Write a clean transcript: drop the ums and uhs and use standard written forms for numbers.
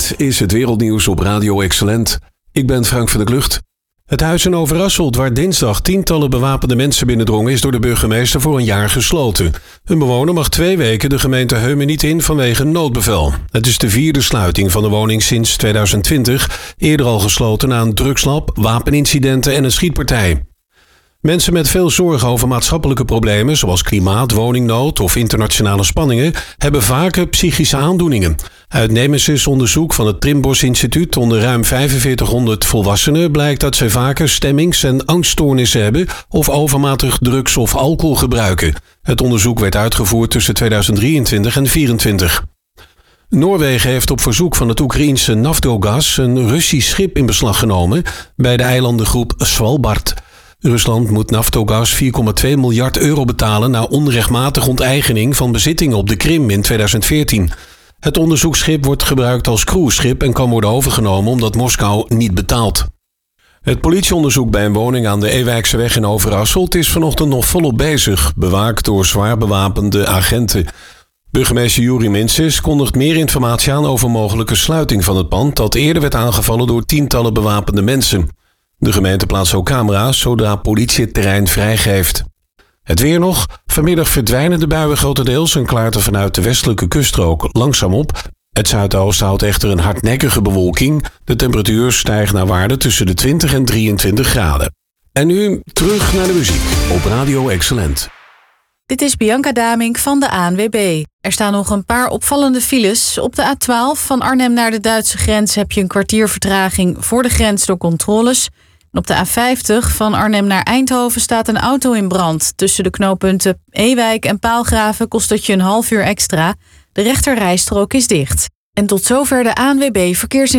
Dit is het wereldnieuws op Radio Excellent. Ik ben Frank van der Klucht. Het huis in Overasselt, waar dinsdag tientallen bewapende mensen binnendrongen, is door de burgemeester voor een jaar gesloten. Een bewoner mag 2 weken de gemeente Heumen niet in vanwege noodbevel. Het is de 4e sluiting van de woning sinds 2020, eerder al gesloten na een drugslab, wapenincidenten en een schietpartij. Mensen met veel zorgen over maatschappelijke problemen, zoals klimaat, woningnood of internationale spanningen, hebben vaker psychische aandoeningen. Uit Nemesis-onderzoek van het Trimbos Instituut onder ruim 4500 volwassenen blijkt dat zij vaker stemmings- en angststoornissen hebben of overmatig drugs of alcohol gebruiken. Het onderzoek werd uitgevoerd tussen 2023 en 2024. Noorwegen heeft op verzoek van het Oekraïense Naftogaz een Russisch schip in beslag genomen bij de eilandengroep Svalbard. Rusland moet Naftogaz 4,2 miljard euro betalen na onrechtmatige onteigening van bezittingen op de Krim in 2014. Het onderzoeksschip wordt gebruikt als cruiseschip en kan worden overgenomen omdat Moskou niet betaalt. Het politieonderzoek bij een woning aan de Ewijkseweg in Overasselt is vanochtend nog volop bezig, bewaakt door zwaar bewapende agenten. Burgemeester Juri Minses kondigt meer informatie aan over mogelijke sluiting van het pand dat eerder werd aangevallen door tientallen bewapende mensen. De gemeente plaatst ook camera's zodra politie het terrein vrijgeeft. Het weer nog. Vanmiddag verdwijnen de buien grotendeels en klaart er vanuit de westelijke kuststrook langzaam op. Het zuidoosten houdt echter een hardnekkige bewolking. De temperatuur stijgt naar waarde tussen de 20 en 23 graden. En nu terug naar de muziek op Radio Excellent. Dit is Bianca Damink van de ANWB. Er staan nog een paar opvallende files. Op de A12 van Arnhem naar de Duitse grens heb je een kwartier vertraging voor de grens door controles. En op de A50 van Arnhem naar Eindhoven staat een auto in brand. Tussen de knooppunten Ewijk en Paalgraven kost het je een half uur extra. De rechterrijstrook is dicht. En tot zover de ANWB verkeersinformatie.